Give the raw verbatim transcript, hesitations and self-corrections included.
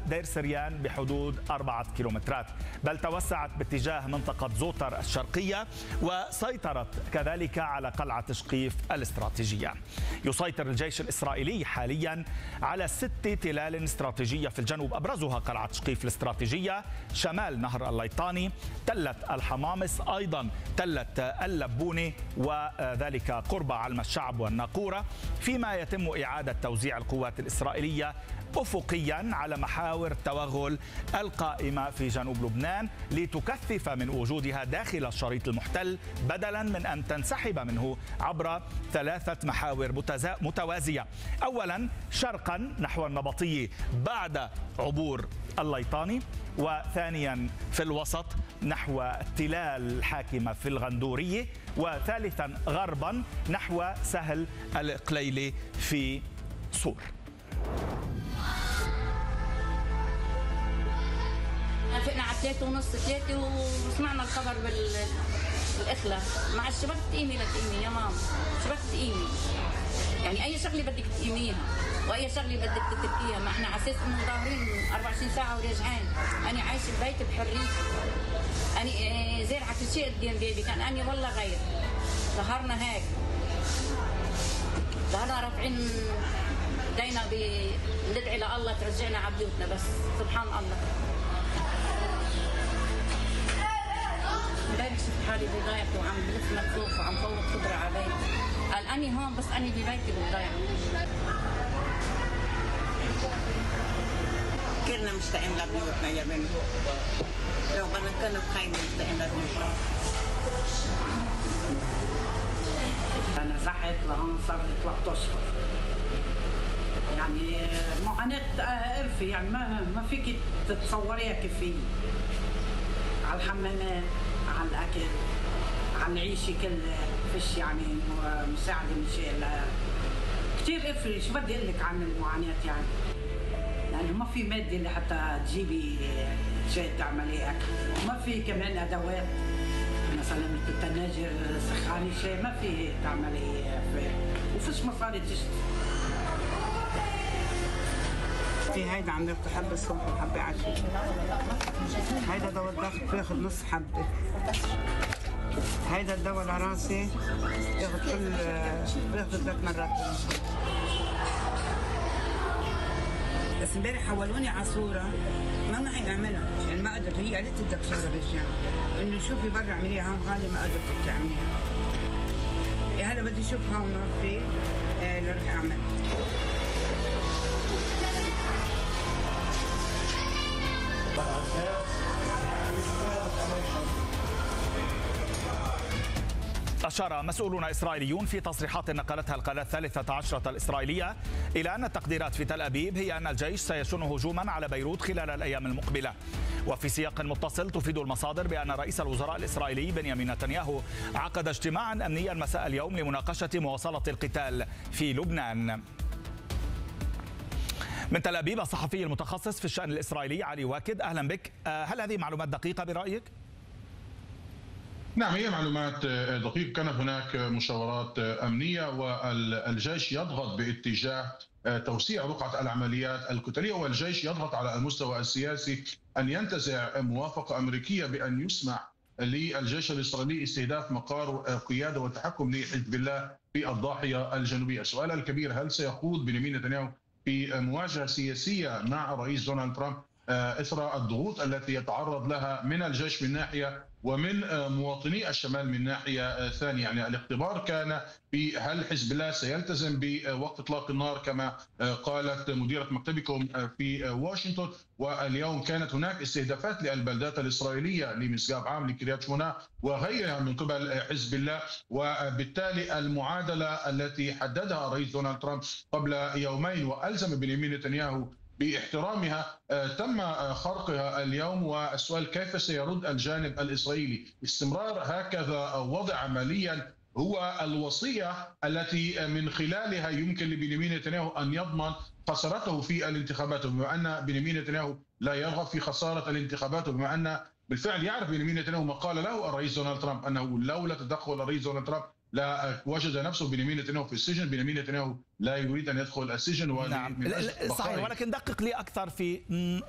دير سريان بحدود أربعة كيلومترات، بل توسعت باتجاه منطقة زوتر الشرقية وسيطرت كذلك على قلعة تشقيف الاستراتيجية. يسيطر الجيش الإسرائيلي حاليا على ست تلال استراتيجية في الجنوب، أبرزها قلعة تشقيف الاستراتيجية شمال نهر الليطاني، تلة الحمامس، أيضا تلة اللبونة وذلك قرب علم الشعب والناقورة، فيما يتم إعادة توزيع القوات الإسرائيلية أفقيا على محاور التوغل القائمة في جنوب لبنان لتكثف من وجودها داخل الشريط المحتل بدلا من أن تنسحب منه عبر ثلاثة محاور متوازية. أولا شرقا نحو النبطية بعد عبور الليطاني، وثانيا في الوسط نحو التلال الحاكمة في الغندورية، وثالثا غربا نحو سهل القليلي في صور. فقنا على ثلاثة ونص ثلاثة وسمعنا الخبر بالإخلاء مع الشباب. تقيمي لتقيمي يا ماما، شباب تقيمي، يعني أي شغلة بدك تقيميها وأي شغلة بدك تتركيها، ما إحنا على أساس إنه ظاهرين أربع وعشرين ساعة وراجعين. أنا عايشة ببيت بحرية، أنا زارعة كل شيء قدام بيبي، كان أنا والله غير. ظهرنا هيك، ظهرنا رافعين دينا بندعي لله ترجعنا على بيوتنا، بس سبحان الله. امبارح شفت حالي بضيعتي وعم بلف مكفوف وعم فوق خضرة على بيتي، قال أني هون بس أني ببيتي بالضيعة. كلنا مشتاقين لبيوتنا يا بنت، لو بدنا كنا بخيمة مشتاقين لبيوتنا. أنا زحت لهون صار لي ثلاث أشهر، يعني معاناة قرفة، يعني ما ما فيك تتصوريها كيف هي. على الحمامات، على الأكل، على العيشة كلها، فيش يعني مساعدة من شيء. كثير قرفة، شو بدي أقول لك عن المعاناة يعني. لأنه ما في مادة لحتى تجيبي شيء تعملي أكل، وما في كمان أدوات مثلا التناجر سخاني شيء، ما في تعملي فيه، وفيش مصاري تشتري. في هيدا عم باخذ حبة الصبح وحبة عشية. هيدا دواء الضغط باخذ نص حبة. هيدا الدواء لراسي باخذ كل باخذ ثلاث مرات. بس امبارح حولوني على صورة ما معي اعملها، يعني ما قدرت. هي قالت لي بدك صورة بالجامعة انه شوفي برا اعمليها، هون غالي ما قدرت تعمليها. هلا بدي اشوف هون في آه لروح اعمل. أشار مسؤولون إسرائيليون في تصريحات نقلتها القناة الثالثة عشرة الإسرائيلية إلى أن التقديرات في تل أبيب هي أن الجيش سيشن هجوما على بيروت خلال الأيام المقبلة. وفي سياق متصل تفيد المصادر بأن رئيس الوزراء الإسرائيلي بنيامين نتنياهو عقد اجتماعا أمنيا مساء اليوم لمناقشة مواصلة القتال في لبنان. من تل أبيب الصحفي المتخصص في الشأن الإسرائيلي علي واكد، أهلا بك. هل هذه معلومات دقيقة برأيك؟ نعم، هي معلومات دقيقة. كانت هناك مشاورات أمنية والجيش يضغط باتجاه توسيع رقعة العمليات القتالية، والجيش يضغط على المستوى السياسي أن ينتزع موافقة أمريكية بأن يسمح للجيش الإسرائيلي استهداف مقار قيادة والتحكم لحزب الله في الضاحية الجنوبية. السؤال الكبير، هل سيخوض بنيامين نتنياهو في مواجهة سياسية مع الرئيس دونالد ترامب إثر الضغوط التي يتعرض لها من الجيش من ناحية ومن مواطني الشمال من ناحية ثانية؟ يعني الاختبار كان في هل حزب الله سيلتزم بوقت إطلاق النار كما قالت مديرة مكتبكم في واشنطن، واليوم كانت هناك استهدافات للبلدات الإسرائيلية لمسجاب عام لكريات شمونة وغيرها من قبل حزب الله، وبالتالي المعادلة التي حددها الرئيس دونالد ترامب قبل يومين وألزم بنيامين نتنياهو باحترامها تم خرقها اليوم. والسؤال كيف سيرد الجانب الإسرائيلي؟ استمرار هكذا وضع عمليا هو الوصية التي من خلالها يمكن لبنيامين نتنياهو أن يضمن خسارته في الانتخابات، وبما أن بنيامين نتنياهو لا يرغب في خسارة الانتخابات، وبما أن بالفعل يعرف بنيامين نتنياهو ما قال له الرئيس دونالد ترامب أنه لولا تدخل الرئيس دونالد ترامب لا وجد نفسه بنيامين نتنياهو في السجن. بنيامين نتنياهو لا يريد أن يدخل السجن. نعم صحيح، ولكن دقق لي أكثر في